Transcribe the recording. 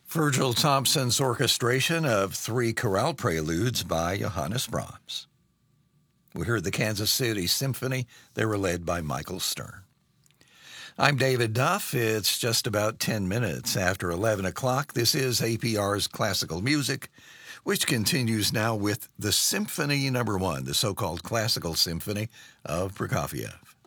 Virgil Thompson's orchestration of three chorale preludes by Johannes Brahms. We heard the Kansas City Symphony. They were led by Michael Stern. I'm David Duff. It's just about 10 minutes after 11 o'clock. This is APR's Classical Music, which continues now with the Symphony No. 1, the so-called Classical Symphony of Prokofiev.